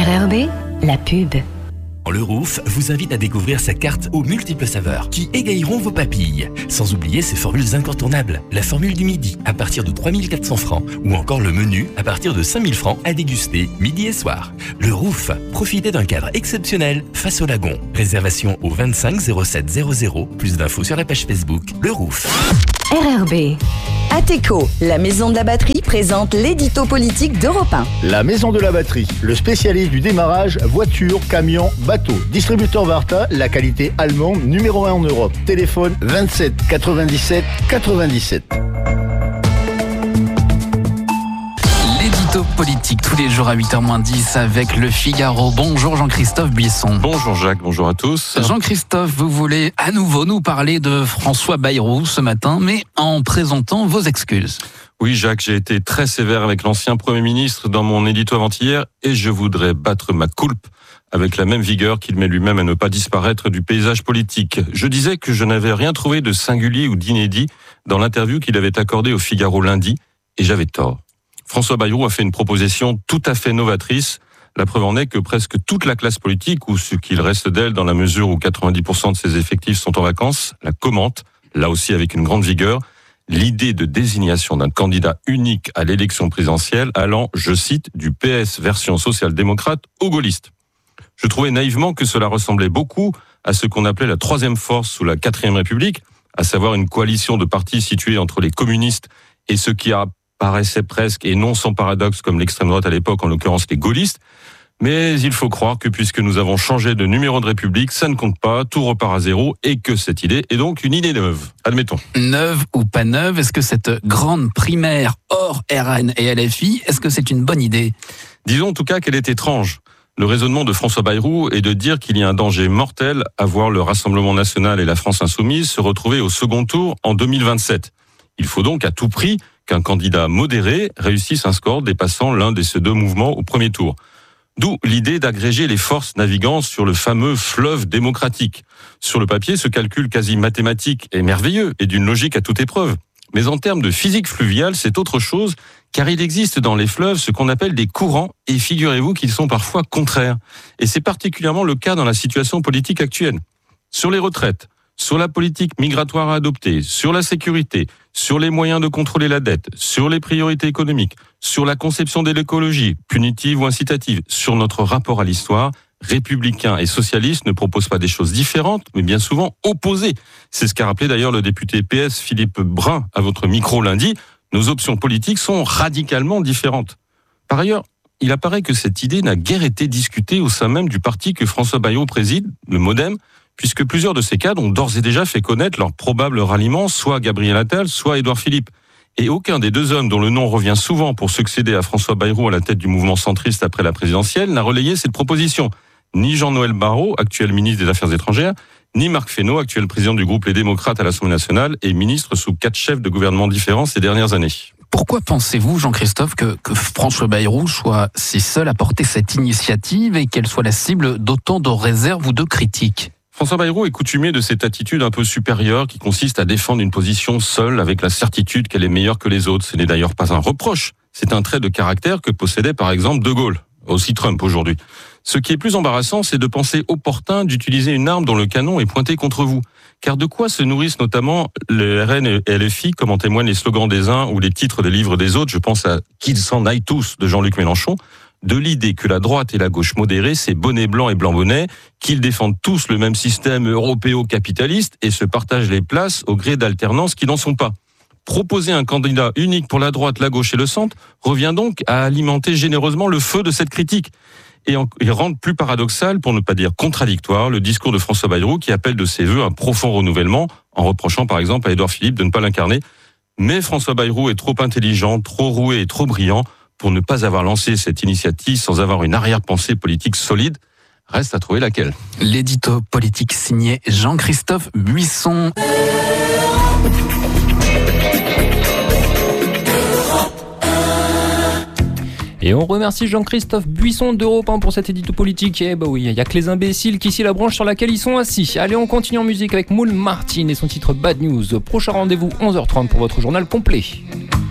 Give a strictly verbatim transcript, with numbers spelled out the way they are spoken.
R R B, la pub. Le Rouf vous invite à découvrir sa carte aux multiples saveurs qui égayeront vos papilles. Sans oublier ses formules incontournables. La formule du midi à partir de trois mille quatre cents francs ou encore le menu à partir de cinq mille francs à déguster midi et soir. Le Rouf, profitez d'un cadre exceptionnel face au lagon. Réservation au vingt-cinq zéro sept zéro zéro. Plus d'infos sur la page Facebook Le Rouf. R R B. Ateco, la maison de la batterie, présente l'édito politique d'Europe un. La maison de la batterie, le spécialiste du démarrage, voiture, camion, bateau. Distributeur Varta, la qualité allemande numéro un en Europe. Téléphone vingt-sept quatre-vingt-dix-sept quatre-vingt-dix-sept. L'édito politique tous les jours à huit heures moins dix avec Le Figaro. Bonjour Jean-Christophe Buisson. Bonjour Jacques, bonjour à tous. Jean-Christophe, vous voulez à nouveau nous parler de François Bayrou ce matin, mais en présentant vos excuses. Oui Jacques, j'ai été très sévère avec l'ancien Premier ministre dans mon édito avant-hier et je voudrais battre ma coulpe avec la même vigueur qu'il met lui-même à ne pas disparaître du paysage politique. Je disais que je n'avais rien trouvé de singulier ou d'inédit dans l'interview qu'il avait accordée au Figaro lundi et j'avais tort. François Bayrou a fait une proposition tout à fait novatrice. La preuve en est que presque toute la classe politique, ou ce qu'il reste d'elle dans la mesure où quatre-vingt-dix pour cent de ses effectifs sont en vacances, la commente, là aussi avec une grande vigueur, l'idée de désignation d'un candidat unique à l'élection présidentielle allant, je cite, du P S version social-démocrate aux gaullistes. Je trouvais naïvement que cela ressemblait beaucoup à ce qu'on appelait la troisième force sous la quatrième République, à savoir une coalition de partis situés entre les communistes et ceux qui apparaissaient presque, et non sans paradoxe comme l'extrême droite à l'époque, en l'occurrence les gaullistes. Mais il faut croire que puisque nous avons changé de numéro de République, ça ne compte pas, tout repart à zéro et que cette idée est donc une idée neuve. Admettons. Neuve ou pas neuve, est-ce que cette grande primaire hors R N et L F I, est-ce que c'est une bonne idée ? Disons en tout cas qu'elle est étrange. Le raisonnement de François Bayrou est de dire qu'il y a un danger mortel à voir le Rassemblement national et la France insoumise se retrouver au second tour en deux mille vingt-sept. Il faut donc à tout prix qu'un candidat modéré réussisse un score dépassant l'un de ces deux mouvements au premier tour. D'où l'idée d'agréger les forces naviguant sur le fameux fleuve démocratique. Sur le papier, ce calcul quasi mathématique est merveilleux et d'une logique à toute épreuve. Mais en termes de physique fluviale, c'est autre chose, car il existe dans les fleuves ce qu'on appelle des courants, et figurez-vous qu'ils sont parfois contraires. Et c'est particulièrement le cas dans la situation politique actuelle. Sur les retraites, sur la politique migratoire à adopter, sur la sécurité, sur les moyens de contrôler la dette, sur les priorités économiques, sur la conception de l'écologie, punitive ou incitative, sur notre rapport à l'histoire, républicains et socialistes ne proposent pas des choses différentes, mais bien souvent opposées. C'est ce qu'a rappelé d'ailleurs le député P S Philippe Brun à votre micro lundi. Nos options politiques sont radicalement différentes. Par ailleurs, il apparaît que cette idée n'a guère été discutée au sein même du parti que François Bayrou préside, le MoDem, puisque plusieurs de ces cadres ont d'ores et déjà fait connaître leur probable ralliement, soit à Gabriel Attal, soit à Édouard Philippe. Et aucun des deux hommes dont le nom revient souvent pour succéder à François Bayrou à la tête du mouvement centriste après la présidentielle n'a relayé cette proposition. Ni Jean-Noël Barrot, actuel ministre des Affaires étrangères, ni Marc Fesneau, actuel président du groupe Les Démocrates à l'Assemblée nationale et ministre sous quatre chefs de gouvernement différents ces dernières années. Pourquoi pensez-vous, Jean-Christophe, que, que François Bayrou soit si seul à porter cette initiative et qu'elle soit la cible d'autant de réserves ou de critiques ? François Bayrou est coutumier de cette attitude un peu supérieure qui consiste à défendre une position seule avec la certitude qu'elle est meilleure que les autres. Ce n'est d'ailleurs pas un reproche, c'est un trait de caractère que possédait par exemple De Gaulle, aussi Trump aujourd'hui. Ce qui est plus embarrassant, c'est de penser opportun d'utiliser une arme dont le canon est pointé contre vous. Car de quoi se nourrissent notamment le R N et L F I, comme en témoignent les slogans des uns ou les titres des livres des autres, je pense à « Qu'ils s'en aillent tous » de Jean-Luc Mélenchon, de l'idée que la droite et la gauche modérée, c'est bonnet blanc et blanc bonnet, qu'ils défendent tous le même système européo-capitaliste et se partagent les places au gré d'alternances qui n'en sont pas. Proposer un candidat unique pour la droite, la gauche et le centre revient donc à alimenter généreusement le feu de cette critique et, en, et rendre plus paradoxal, pour ne pas dire contradictoire, le discours de François Bayrou qui appelle de ses voeux un profond renouvellement en reprochant par exemple à Édouard Philippe de ne pas l'incarner. Mais François Bayrou est trop intelligent, trop roué et trop brillant pour ne pas avoir lancé cette initiative sans avoir une arrière-pensée politique solide. Reste à trouver laquelle. L'édito politique signé Jean-Christophe Buisson. Et on remercie Jean-Christophe Buisson d'Europe un pour cet édito politique. Et bah oui, il n'y a que les imbéciles qui scient la branche sur laquelle ils sont assis. Allez, on continue en musique avec Moule Martin et son titre Bad News. Prochain rendez-vous onze heures trente pour votre journal complet.